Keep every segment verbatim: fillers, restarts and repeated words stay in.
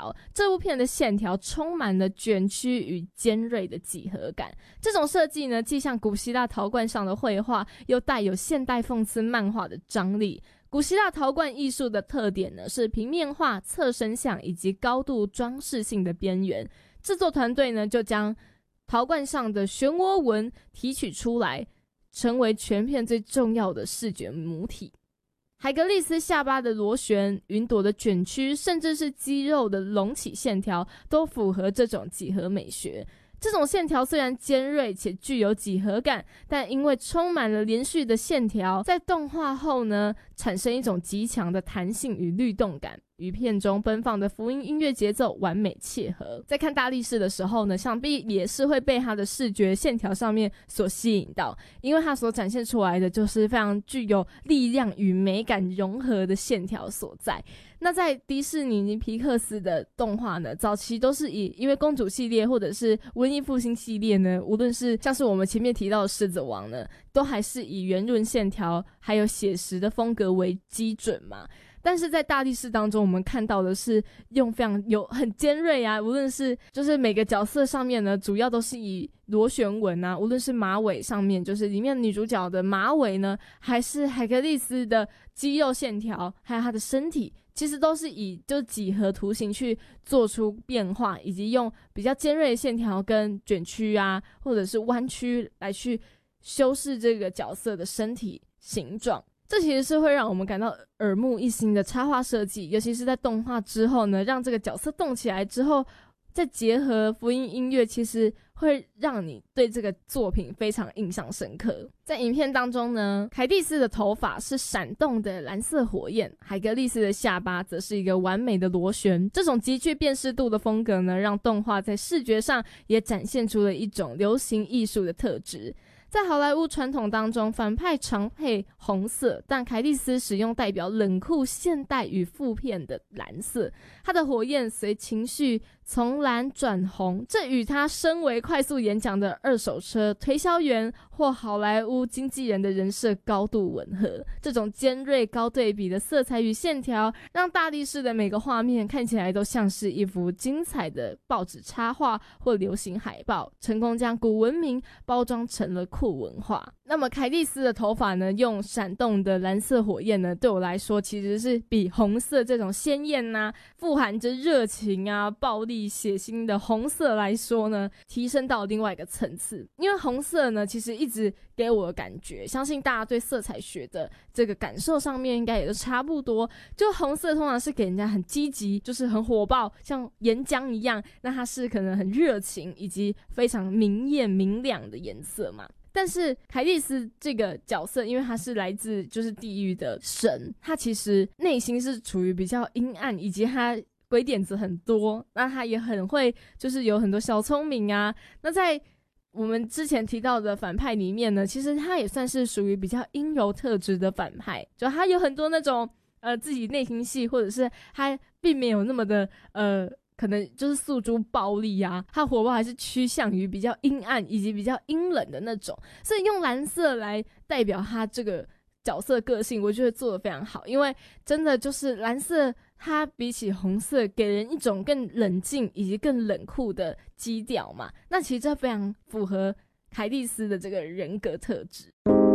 条，这部片的线条充满了卷曲与尖锐的几何感。这种设计呢，既像古希腊陶罐上的绘画，又带有现代讽刺漫画的张力。古希腊陶罐艺术的特点呢，是平面化、侧身像以及高度装饰性的边缘。制作团队呢，就将陶罐上的漩涡纹提取出来，成为全片最重要的视觉母体。海格力斯下巴的螺旋、云朵的卷曲，甚至是肌肉的隆起线条，都符合这种几何美学。这种线条虽然尖锐且具有几何感，但因为充满了连续的线条，在动画后呢，产生一种极强的弹性与律动感，与片中奔放的福音音乐节奏完美切合。在看大力士的时候呢，想必也是会被他的视觉线条上面所吸引到，因为他所展现出来的就是非常具有力量与美感融合的线条所在。那在迪士尼及皮克斯的动画呢，早期都是以因为公主系列或者是文艺复兴系列呢，无论是像是我们前面提到的狮子王呢，都还是以圆润线条还有写实的风格为基准嘛。但是在大力士当中，我们看到的是用非常有很尖锐啊，无论是就是每个角色上面呢，主要都是以螺旋纹啊，无论是马尾上面，就是里面女主角的马尾呢，还是海格力斯的肌肉线条，还有她的身体，其实都是以就几何图形去做出变化，以及用比较尖锐的线条跟卷曲啊，或者是弯曲来去修饰这个角色的身体形状。这其实是会让我们感到耳目一新的插画设计，尤其是在动画之后呢，让这个角色动起来之后，再结合福音音乐，其实会让你对这个作品非常印象深刻。在影片当中呢，凯蒂斯的头发是闪动的蓝色火焰，海格力斯的下巴则是一个完美的螺旋。这种极具辨识度的风格呢，让动画在视觉上也展现出了一种流行艺术的特质。在好莱坞传统当中，反派常配红色，但凯蒂斯使用代表冷酷、现代与负片的蓝色。他的火焰随情绪从蓝转红，这与他身为快速演讲的二手车推销员或好莱坞经纪人的人设高度吻合。这种尖锐高对比的色彩与线条，让大力士的每个画面看起来都像是一幅精彩的报纸插画或流行海报，成功将古文明包装成了酷文化。那么凯蒂斯的头发呢，用闪动的蓝色火焰呢，对我来说其实是比红色这种鲜艳啊，富含着热情啊、暴力血腥的红色来说呢，提升到另外一个层次。因为红色呢，其实一直给我的感觉，相信大家对色彩学的这个感受上面应该也都差不多，就红色通常是给人家很积极，就是很火爆，像岩浆一样，那它是可能很热情以及非常明艳明亮的颜色嘛。但是凯蒂斯这个角色，因为他是来自就是地狱的神，他其实内心是处于比较阴暗，以及他鬼点子很多，那他也很会就是有很多小聪明啊。那在我们之前提到的反派里面呢，其实他也算是属于比较阴柔特质的反派，就他有很多那种呃自己内心戏，或者是他并没有那么的呃可能就是诉诸暴力啊，他火爆还是趋向于比较阴暗以及比较阴冷的那种，所以用蓝色来代表他这个角色个性，我觉得做得非常好。因为真的就是蓝色它比起红色给人一种更冷静以及更冷酷的基调嘛，那其实这非常符合凯蒂斯的这个人格特质。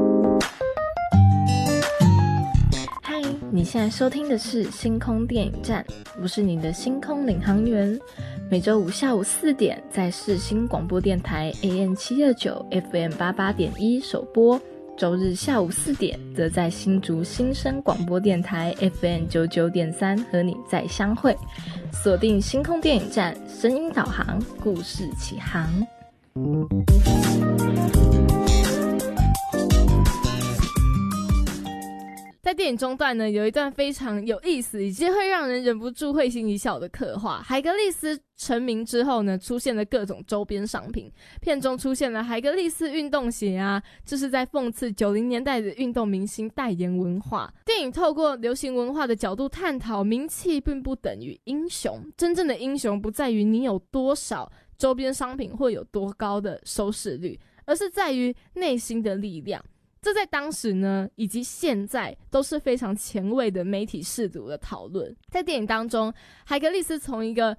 嗨，你现在收听的是星空电影站，我是你的星空领航员。每周五下午四点在世新广播电台 A M 七二九 F M 八八点一首播，周日下午四点则在新竹新生广播电台 F M 九九点三和你再相会。锁定星空电影站，声音导航，故事起航。在电影中段呢，有一段非常有意思以及会让人忍不住会心一笑的刻画。海格力斯成名之后呢，出现了各种周边商品，片中出现了海格力斯运动鞋啊，这是在讽刺九零年代的运动明星代言文化。电影透过流行文化的角度探讨，名气并不等于英雄，真正的英雄不在于你有多少周边商品或有多高的收视率，而是在于内心的力量。这在当时呢，以及现在都是非常前卫的媒体识读的讨论。在电影当中，海格力斯从一个